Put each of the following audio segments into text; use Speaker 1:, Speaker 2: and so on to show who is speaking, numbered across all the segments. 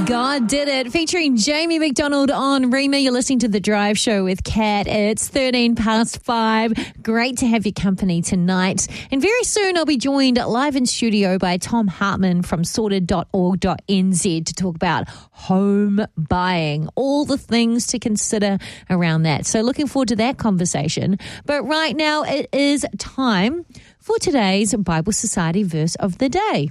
Speaker 1: God Did It, featuring Jamie McDonald on Rima. You're listening to The Drive Show with Kat. It's 5:13. Great to have your company tonight. And very soon I'll be joined live in studio by Tom Hartman from sorted.org.nz to talk about home buying, all the things to consider around that. So looking forward to that conversation. But right now it is time for today's Bible Society verse of the day.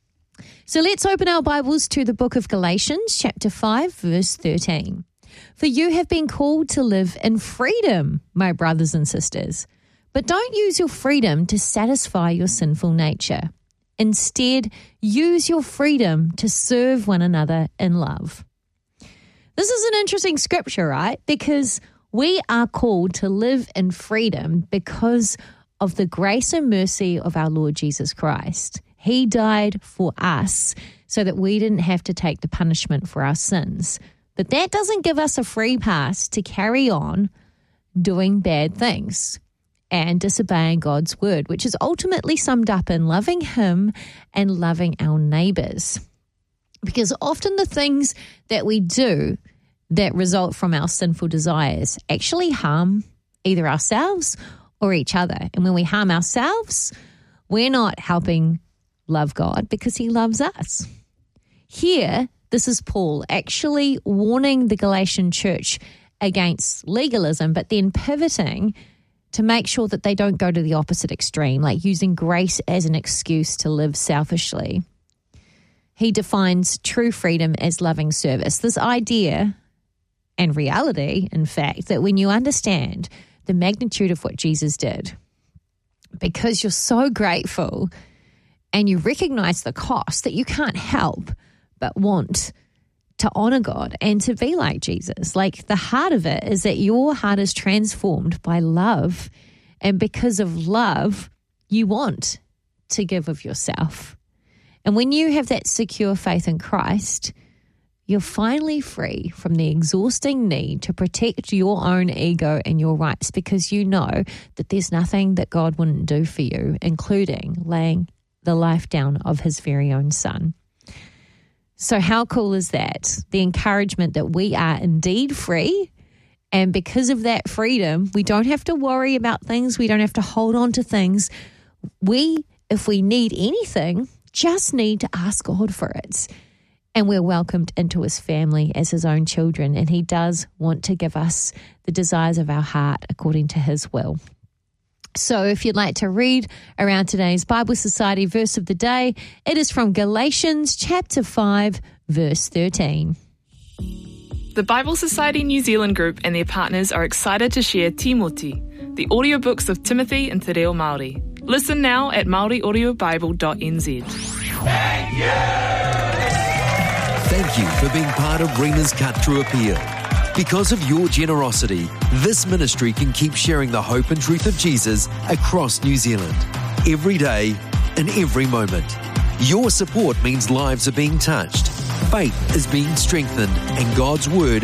Speaker 1: So let's open our Bibles to the book of Galatians, chapter 5, verse 13. For you have been called to live in freedom, my brothers and sisters. But don't use your freedom to satisfy your sinful nature. Instead, use your freedom to serve one another in love. This is an interesting scripture, right? Because we are called to live in freedom because of the grace and mercy of our Lord Jesus Christ. He died for us so that we didn't have to take the punishment for our sins. But that doesn't give us a free pass to carry on doing bad things and disobeying God's word, which is ultimately summed up in loving Him and loving our neighbors. Because often the things that we do that result from our sinful desires actually harm either ourselves or each other. And when we harm ourselves, we're not helping love God because He loves us. Here, this is Paul actually warning the Galatian church against legalism, but then pivoting to make sure that they don't go to the opposite extreme, like using grace as an excuse to live selfishly. He defines true freedom as loving service. This idea and reality, in fact, that when you understand the magnitude of what Jesus did, because you're so grateful and you recognize the cost, that you can't help but want to honor God and to be like Jesus. Like, the heart of it is that your heart is transformed by love. And because of love, you want to give of yourself. And when you have that secure faith in Christ, you're finally free from the exhausting need to protect your own ego and your rights, because you know that there's nothing that God wouldn't do for you, including laying the life down of His very own Son. So how cool is that? The encouragement that we are indeed free, and because of that freedom, we don't have to worry about things. We don't have to hold on to things. We, if we need anything, just need to ask God for it. And we're welcomed into His family as His own children, and He does want to give us the desires of our heart according to His will. So if you'd like to read around today's Bible Society verse of the day, it is from Galatians chapter 5, verse 13.
Speaker 2: The Bible Society New Zealand group and their partners are excited to share Timoti, the audiobooks of Timothy and Te Reo Māori. Listen now at maoriaudiobible.nz.
Speaker 3: Thank you for being part of Rima's Cut Through Appeal. Because of your generosity, this ministry can keep sharing the hope and truth of Jesus across New Zealand, every day, in every moment. Your support means lives are being touched, faith is being strengthened, and God's word